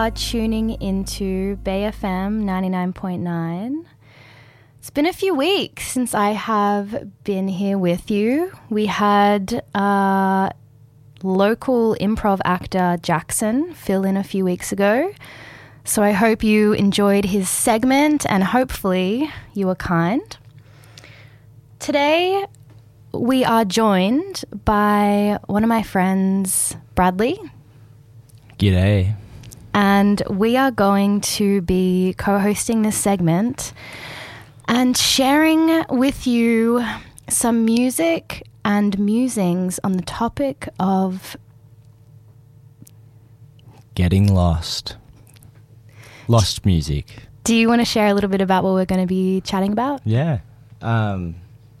Are tuning into Bay FM 99.9. It's been a few weeks since I have been here with you. We had local improv actor Jackson fill in a few weeks ago. So I hope you enjoyed his segment and hopefully you were kind. Today we are joined by one of my friends, Bradley. G'day. And we are going to be co-hosting this segment and sharing with you some music and musings on the topic of getting lost. Lost music. Do you want to share a little bit about what we're going to be chatting about? Yeah. Me and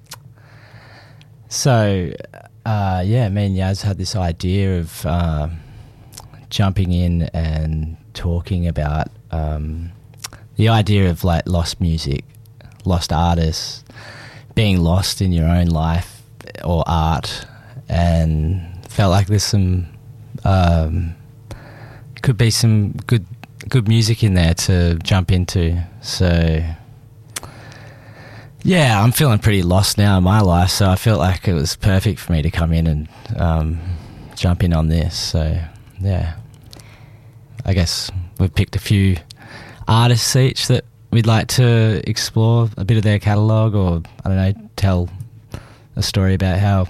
Yaz had this idea of jumping in and talking about the idea of like lost music, lost artists, being lost in your own life or art, and felt like there's some could be some good music in there to jump into. So yeah, I'm feeling pretty lost now in my life, so I felt like it was perfect for me to come in and jump in on this. So yeah, I guess we've picked a few artists each that we'd like to explore a bit of their catalogue, or I don't know, tell a story about how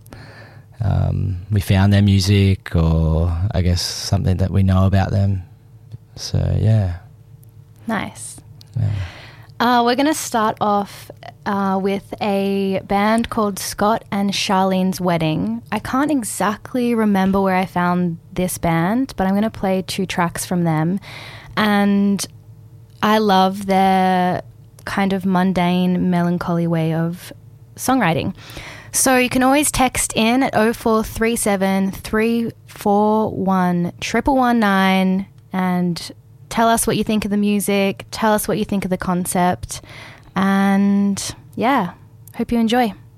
we found their music, or I guess something that we know about them. So yeah. Nice. Yeah. We're going to start off with a band called Scott and Charlene's Wedding. I can't exactly remember where I found this band, but I'm going to play 2 tracks from them. And I love their kind of mundane, melancholy way of songwriting. So you can always text in at 0437 341 1119 and tell us what you think of the music, tell us what you think of the concept, and yeah, hope you enjoy.